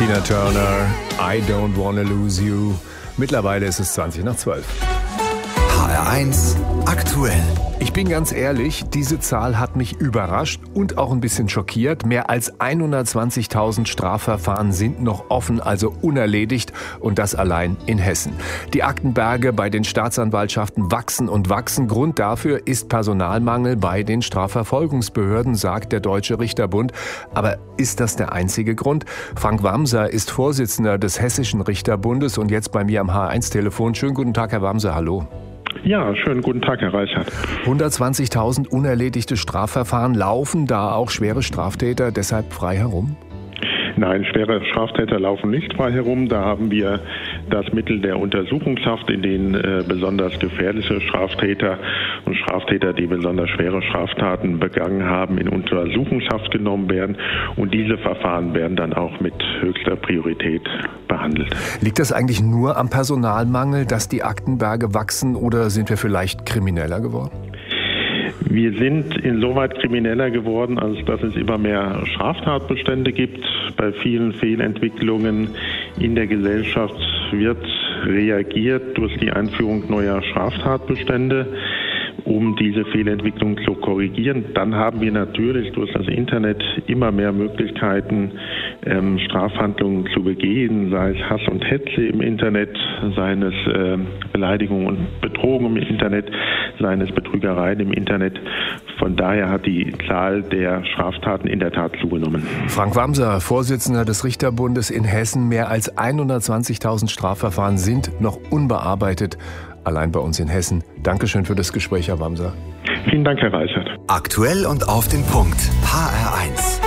Tina Turner, I Don't Wanna Lose You. Mittlerweile ist es 12:20. HR1 aktuell. Ich bin ganz ehrlich, diese Zahl hat mich überrascht und auch ein bisschen schockiert. Mehr als 120.000 Strafverfahren sind noch offen, also unerledigt, und das allein in Hessen. Die Aktenberge bei den Staatsanwaltschaften wachsen und wachsen. Grund dafür ist Personalmangel bei den Strafverfolgungsbehörden, sagt der Deutsche Richterbund. Aber ist das der einzige Grund? Frank Wamser ist Vorsitzender des Hessischen Richterbundes und jetzt bei mir am HR1-Telefon. Schönen guten Tag, Herr Wamser, hallo. Ja, schönen guten Tag, Herr Reichert. 120.000 unerledigte Strafverfahren, laufen da auch schwere Straftäter deshalb frei herum? Nein, schwere Straftäter laufen nicht frei herum. Da haben wir das Mittel der Untersuchungshaft, in denen besonders gefährliche Straftäter und Straftäter, die besonders schwere Straftaten begangen haben, in Untersuchungshaft genommen werden. Und diese Verfahren werden dann auch mit höchster Priorität behandelt. Liegt das eigentlich nur am Personalmangel, dass die Aktenberge wachsen, oder sind wir vielleicht krimineller geworden? Wir sind insoweit krimineller geworden, als dass es immer mehr Straftatbestände gibt. Bei vielen Fehlentwicklungen in der Gesellschaft wird reagiert durch die Einführung neuer Straftatbestände, um diese Fehlentwicklung zu korrigieren. Dann haben wir natürlich durch das Internet immer mehr Möglichkeiten, Strafhandlungen zu begehen, sei es Hass und Hetze im Internet, seien es Beleidigungen und Bedrohungen im Internet, seien es Betrügereien im Internet. Von daher hat die Zahl der Straftaten in der Tat zugenommen. Frank Wamser, Vorsitzender des Richterbundes in Hessen. Mehr als 120.000 Strafverfahren sind noch unbearbeitet, allein bei uns in Hessen. Dankeschön für das Gespräch, Herr Wamser. Vielen Dank, Herr Reichert. Aktuell und auf den Punkt. HR1.